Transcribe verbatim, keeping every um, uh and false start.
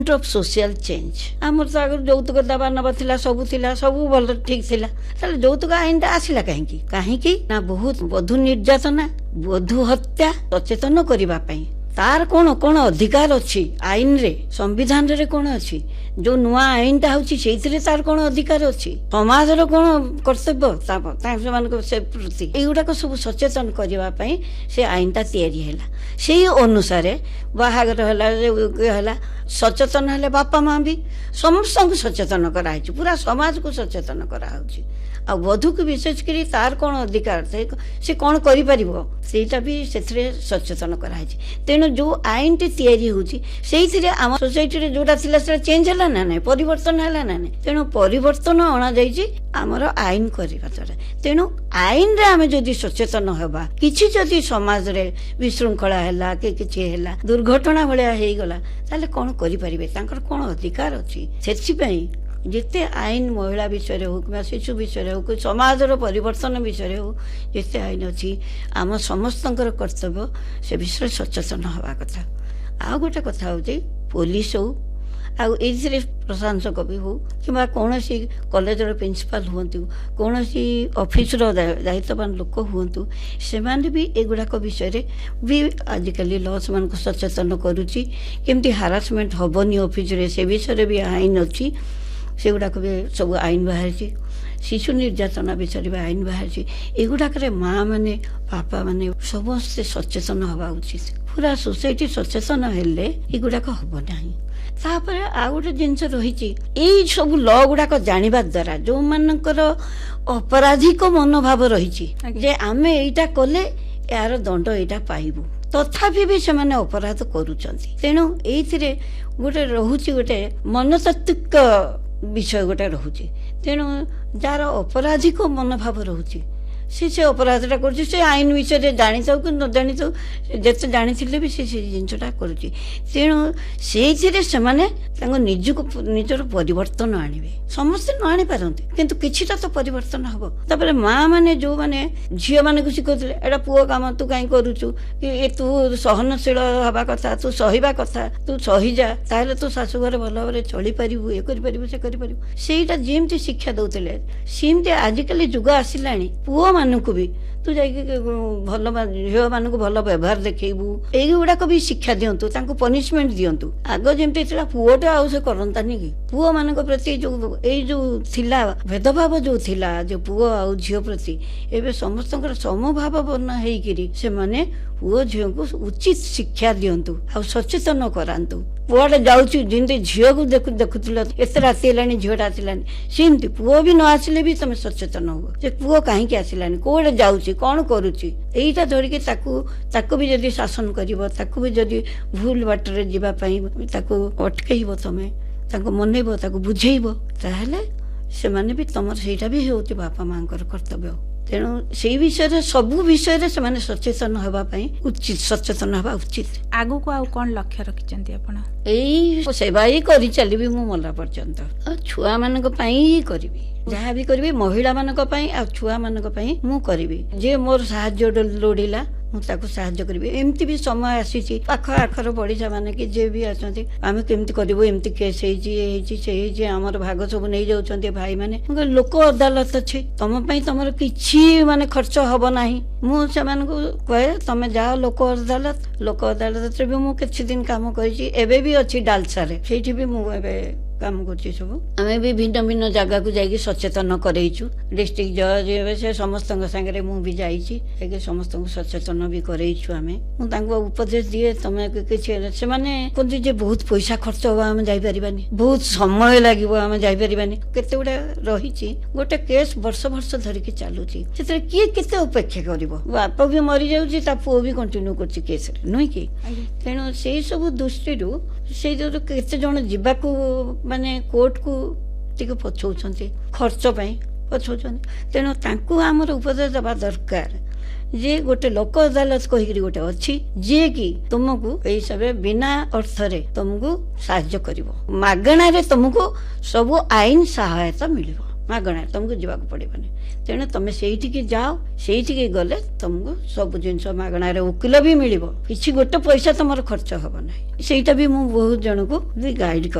Of social change आमर तो आगे যৌতুক दबा नबा थिला सबु थिला सबु भल ठीक थिला ताले যৌতুक आईन आसिला कहीं कहीं ना बहुत बधु निर्यातना बधु हत्या सचेतन करबा पई तार कोन कोन अधिकार अछि आईन रे संविधान रे कोन अछि जो नुआ आईन ता होछि सेइथिरे तार कोन अधिकार अछि समाज रो कोन कर्तव्य ताप तासे मान को से प्रति एगुडा को सब सचेतन करबा पई से आईन ता तयारी हैला सेही अनुसार बाहागर हैला हैला सचेतन हेले बापा माँ भी समस्त को सचेतन करा पूरा समाज को सचेतन करा आ वधु को विशेष करी तार कौन अधिकार से कौन करि परिबो सेटा भी सेथरे सचेतन करा तेणु जो आईन टी तयारी होची सेइथिरे आम सोसाइटी रे जोटा थिला से चेंज हला ना नै परिवर्तन हला ना नै तेणु परिवर्तन अणा जाईची आमर आईन करबा द्वारा तेणु आईन रे आमे जदि सचेतन हेबा किछि जदि समाज रे विशृंखला हला के किछि हला दुर्घटना भलिया हेई गला ताले कौन करि परिबे तांकर कौन अधिकार अछि सेछि पई जिते आईन महिला विषय हो कि शिशु विषय हो कि समाज परिवर्तन विषय हो जिते आईन अच्छी आम समस्त कर्तव्य से विषय सचेतन हवा कथा आ गोटे कथा हूँ पुलिस हो आईसे प्रशासक भी हो कि कौन कॉलेज प्रिंसिपल हूँ कौन ऑफिस दायित्ववान लोक हूँ से भी एगुड़ाक विषय भी आजिकल लॉ से सचेतन करुच्ची केमती हारासमेंट हेनी ऑफिस रे से विषय भी आईन अच्छी से गुड़ाक भी सब आईन बाहर शिशु निर्यातना विषय भी आईन बाहर एगुड़ाक माँ मैंने बापा मैंने समस्ते सचेतन हवा उचित पूरा सोसाइटी सचेतन हेले एगुड़ाक हम ना तापर आ गोटे जिनस रही सब लॉ गुड़ाक जानिबा द्वारा जो मानकर अपराधिक मनोभाव रही आम एटा कले यार दंड एटा पाइबू तथापि भी से माने अपराध करूचंती तेणु एइथिरे गोटे रहुची गोटे मनोतात्विक विषय गोटे रहुची तेणु जार अपराधिक मनोभाव रहुची सी से अपराधटा कर आईन विषय जानी था कि न जानी था जिते जानी भी सी जिनटा करुच्ची तेणु से निजक निजर परिवर्तन आणवे समस्ते न आनी पारती किंतु किछिटा तो परिवर्तन हम तापर माँ मैंने जो मैंने झील मान को शिखुले एटा पुओ काम तू कहीं करुचु कि तू सहनशील हवा कथा तू सहिबा कथा तू सही जा ताहले तू शाशुघर भल भाव चली पारिबु ए करि पारिबु से करि पारिबु सेटा जेमती शिक्षा दउतले सेमती आजिकल जुग आसिलानी पुओ मानकु भी तू जाइए भल झील मान भल व्यवहार देखू युवाक भी शिक्षा दिंतु पनिशमेंट दिंतु आग जमी पुओटे आउ से करतानी कि पुओ मान प्रति जो यही जो थिला भेदभाव जो थिला जो पुओ आउ झील प्रति एवं समस्त समभावना होकर से माने पुओ झील को उचित शिक्षा दिंतु आ सचेतन करातु पुआटे जाऊँ जमी झील को देखु देखुल एत राति है झीलटा आसलानी सेमती पुओ भी न आसिले भी तुम सचेतन हो जे पुओ कहीं आसलानी कौटे जाऊँ कौन करुच्ची यहीटा धरिकी ताकू भी जदि शासन कर ताकू भी जदि भूल बाटर जावाई अटकईब तुम मनइब बुझेब ताहले से माने भी तुम सेटा भी हो बापा माँ कर्तव्य तेणु से विषय सबू विषय से माने सचेतन होगापाई उचित सचेतन हवा उचित आगु को आउ कौन लक्ष्य रखिचंती आपण एई सेवा ही करि चलिबी मु मला पर्यंत छुआ मानक पई करबी जहाँ भी करी महिला मान छुआ मान मु करी जे मोर साहाय्य लोड़िला मुझे करी एमती भी समय आसी पाख आखर पड़िशा माने कि जे भी आसती आम केमती करूँ एमती केस से आमर भाग सब नहीं जाऊँ भाई मैंने लोक अदालत अच्छे तुम तुम कि माने खर्च हम ना मुझे कहे तुम जाओ लोक अदालत लोक अदालत भी मुझे दिन कम कर अच्छी डालसारे से भी मुझे काम कर सब आम भी भिन्न भिन्न जगह को जाकि सचेतन करईचु डिस्ट्रिक्ट जज से समस्त सागर मुझे जाइए समस्त सचेतन भी करईचु आम मुझे उपदेश दिए तुम किसी से कहते बहुत पैसा खर्च हम आम जापारानी बहुत समय लगे आम जापारानी केते गुड़ा रही गोटे केस वर्ष वर्ष धरिकी चलुची से किए केते अपेक्षा कर बाप भी मरी जाऊँगी पुओ भी कंटिन्यू कर केस नुह कि तेणु से सब दृष्टि से जो केते जन जीवाकू माने कोर्ट को टिके पछौछन्ते खर्च पई पछौछन्ते तेणु तांकू हमर उपदेश देबा दरकार जे गोटे लोक अदालत कहिकरी गोटे अच्छी जे कि तुमको एई सबे बिना अर्थ रे तुमको साहाय्य करिवो मागणा रे तुमको सब आईन सहायता मिलिवो। ମାଗଣା ତମକୁ ଯିବାକୁ ପଡିବନି। ତେଣୁ ତମେ ସେଇଠିକି ଯାଅ, ସେଇଠିକି ଗଲେ ତମକୁ ସବୁ ଜିନିଷ ମାଗଣାରେ, ଓକିଲ ବି ମିଳିବ, କିଛି ଗୋଟେ ପଇସା ତମର ଖର୍ଚ୍ଚ ହବ ନାହିଁ। ସେଇଟା ବି ମୁଁ ବହୁତ ଜଣକୁ ବି ଗାଇଡ